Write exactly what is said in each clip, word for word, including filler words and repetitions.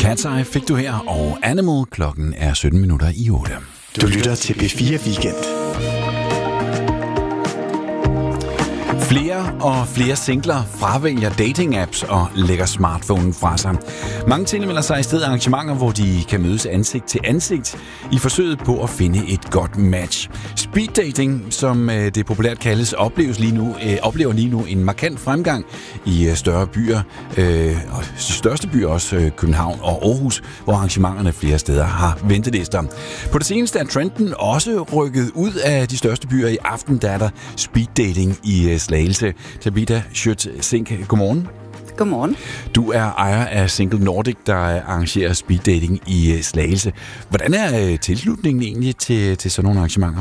Cat's Eye fik du her, og Animal. Klokken er sytten minutter i otte. Du lytter til P fire Weekend. Flere og flere singler fravælger dating-apps og lægger smartphonen fra sig. Mange tilmelder sig i stedet arrangementer, hvor de kan mødes ansigt til ansigt i forsøget på at finde et godt match. Speed dating, som det populært kaldes, opleves lige nu, øh, oplever lige nu en markant fremgang i større byer, øh, og de største byer også øh, København og Aarhus, hvor arrangementerne flere steder har ventelister. På det seneste er trenden også rykket ud af de største byer. I aften der er der speed dating i øh, Slagelse. Tabitha Schøtz-Zink, godmorgen. Godmorgen. Du er ejer af Single Nordic, der arrangerer speed dating i Slagelse. Hvordan er tilslutningen egentlig til, til sådan nogle arrangementer?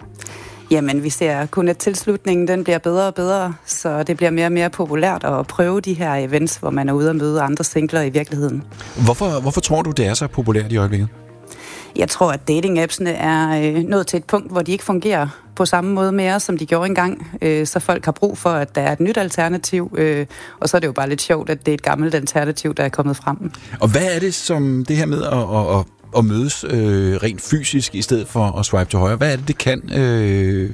Jamen, vi ser kun, at tilslutningen den bliver bedre og bedre, så det bliver mere og mere populært at prøve de her events, hvor man er ude og møde andre singler i virkeligheden. Hvorfor, hvorfor tror du, det er så populært i øjeblikket? Jeg tror, at dating-appsene er øh, nået til et punkt, hvor de ikke fungerer på samme måde mere, som de gjorde engang. Øh, så folk har brug for, at der er et nyt alternativ, øh, og så er det jo bare lidt sjovt, at det er et gammelt alternativ, der er kommet frem. Og hvad er det som det her med at, at, at, at mødes øh, rent fysisk i stedet for at swipe til højre? Hvad er det, det kan øh,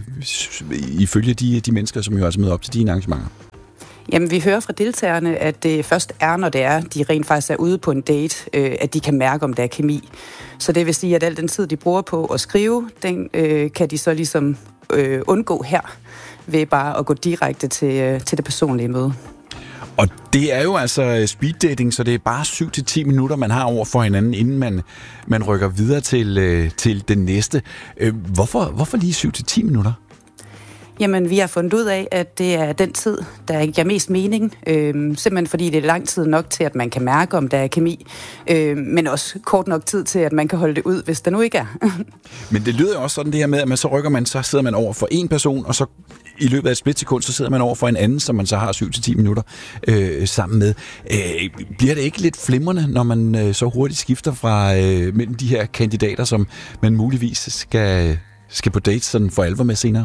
ifølge de, de mennesker, som jo altså møder op til dine arrangementer? Jamen, vi hører fra deltagerne, at det først er, når det er, de rent faktisk er ude på en date, øh, at de kan mærke, om der er kemi. Så det vil sige, at al den tid, de bruger på at skrive, den øh, kan de så ligesom øh, undgå her, ved bare at gå direkte til, øh, til det personlige møde. Og det er jo altså speed dating, så det er bare syv til ti minutter, man har over for hinanden, inden man, man rykker videre til, øh, til den næste. Øh, hvorfor, hvorfor lige syv til ti minutter? Jamen, vi har fundet ud af, at det er den tid, der giver mest mening. Øh, simpelthen fordi det er lang tid nok til, at man kan mærke, om der er kemi. Øh, men også kort nok tid til, at man kan holde det ud, hvis der nu ikke er. Men det lyder jo også sådan det her med, at man så rykker man, så sidder man over for en person, og så i løbet af et splitsekund, så sidder man over for en anden, som man så har syv til ti minutter øh, sammen med. Øh, bliver det ikke lidt flimrende, når man øh, så hurtigt skifter fra øh, mellem de her kandidater, som man muligvis skal, skal på dates sådan for alvor med senere?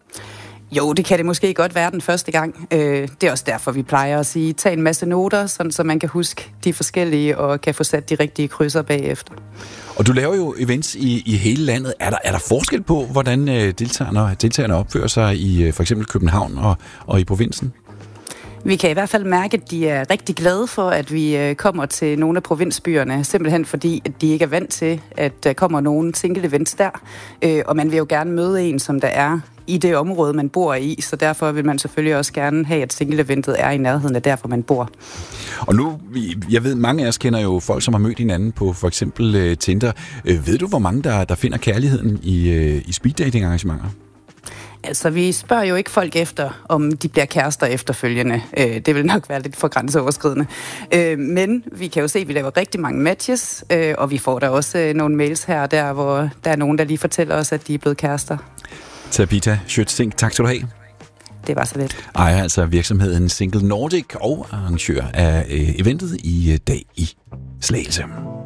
Jo, det kan det måske godt være den første gang. Øh, det er også derfor, vi plejer at sige, tag en masse noter, sådan, så man kan huske de forskellige og kan få sat de rigtige krydser bagefter. Og du laver jo events i, i hele landet. Er der, er der forskel på, hvordan øh, deltagerne, deltagerne opfører sig i øh, for eksempel København og, og i provinsen? Vi kan i hvert fald mærke, at de er rigtig glade for, at vi kommer til nogle af provinsbyerne, simpelthen fordi, at de ikke er vant til, at der kommer nogle single events der. Og man vil jo gerne møde en, som der er i det område, man bor i, så derfor vil man selvfølgelig også gerne have, at single eventet er i nærheden af der, hvor man bor. Og nu, jeg ved, mange af os kender jo folk, som har mødt hinanden på for eksempel Tinder. Ved du, hvor mange der, der finder kærligheden i, i speed dating arrangementer? Altså, vi spørger jo ikke folk efter, om de bliver kærester efterfølgende. Øh, det vil nok være lidt for grænseoverskridende. Øh, men vi kan jo se, at vi laver rigtig mange matches, øh, og vi får der også øh, nogle mails her og der, hvor der er nogen, der lige fortæller os, at de er blevet kærester. Tabitha Schøtz-Zink, tak skal du have. Det var så lidt. Ejer altså virksomheden Single Nordic og arrangør af øh, eventet i dag i Slagelse.